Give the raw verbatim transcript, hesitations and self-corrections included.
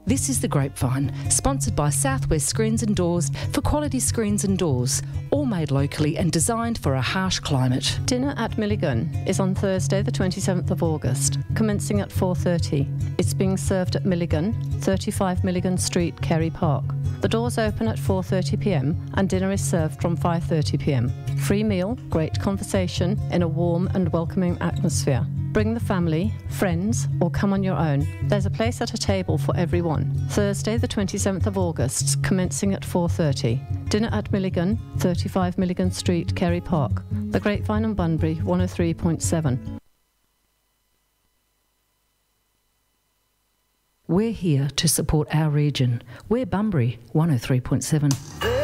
This is The Grapevine, sponsored by Southwest Screens and Doors for quality screens and doors, all made locally and designed for a harsh climate. Dinner at Milligan is on Thursday the twenty-seventh of August, commencing at four thirty. It's being served at Milligan, thirty-five Milligan Street, Kerry Park. The doors open at four thirty p m and dinner is served from five thirty p m. Free meal, great conversation in a warm and welcoming atmosphere. Bring the family, friends, or come on your own. There's a place at a table for everyone. Thursday the twenty-seventh of August, commencing at four thirty. Dinner at Milligan, thirty-five Milligan Street, Kerry Park. The Grapevine and Bunbury, one oh three point seven. We're here to support our region. We're Bunbury, one oh three point seven.